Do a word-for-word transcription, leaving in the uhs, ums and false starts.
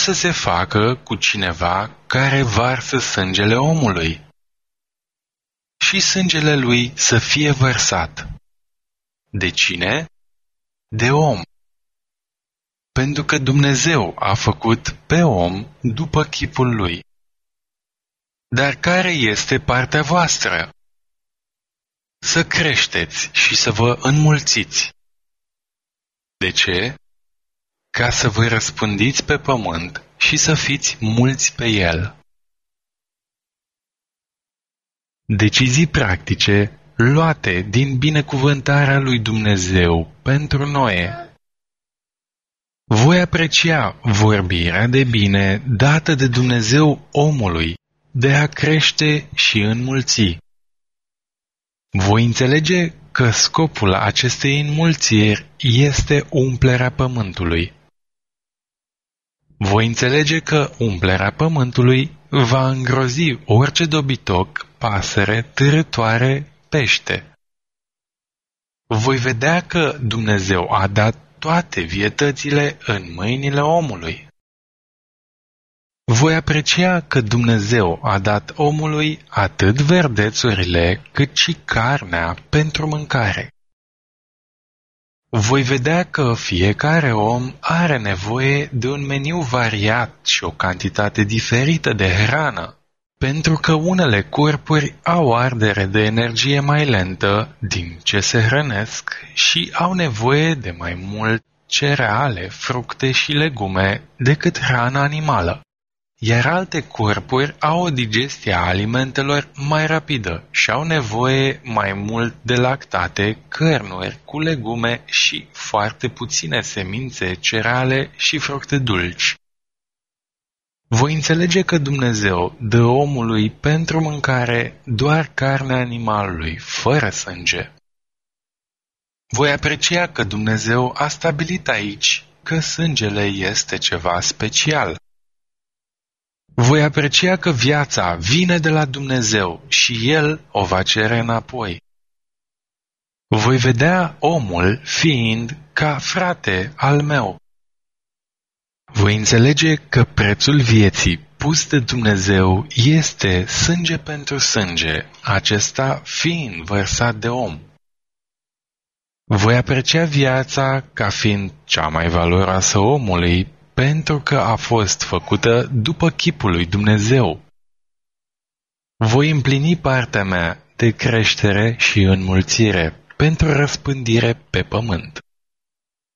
să se facă cu cineva care varsă sângele omului și sângele lui să fie vărsat. De cine? De om. Pentru că Dumnezeu a făcut pe om după chipul lui. Dar care este partea voastră? Să creșteți și să vă înmulțiți. De ce? Ca să vă răspândiți pe pământ și să fiți mulți pe el. Decizii practice luate din binecuvântarea lui Dumnezeu pentru Noe. Voi aprecia vorbirea de bine dată de Dumnezeu omului, de a crește și înmulți. Voi înțelege că scopul acestei înmulțiri este umplerea pământului. Voi înțelege că umplerea pământului va îngrozi orice dobitoc, pasăre, târătoare, pește. Voi vedea că Dumnezeu a dat toate vietățile în mâinile omului. Voi aprecia că Dumnezeu a dat omului atât verdețurile cât și carnea pentru mâncare. Voi vedea că fiecare om are nevoie de un meniu variat și o cantitate diferită de hrană, pentru că unele corpuri au ardere de energie mai lentă din ce se hrănesc și au nevoie de mai mult cereale, fructe și legume decât hrana animală, iar alte corpuri au o digestie a alimentelor mai rapidă și au nevoie mai mult de lactate, cărnuri cu legume și foarte puține semințe, cereale și fructe dulci. Voi înțelege că Dumnezeu dă omului pentru mâncare doar carnea animalului, fără sânge. Voi aprecia că Dumnezeu a stabilit aici că sângele este ceva special. Voi aprecia că viața vine de la Dumnezeu și El o va cere înapoi. Voi vedea omul fiind ca frate al meu. Voi înțelege că prețul vieții pus de Dumnezeu este sânge pentru sânge, acesta fiind vărsat de om. Voi aprecia viața ca fiind cea mai valoroasă omului, pentru că a fost făcută după chipul lui Dumnezeu. Voi împlini partea mea de creștere și înmulțire pentru răspândire pe pământ.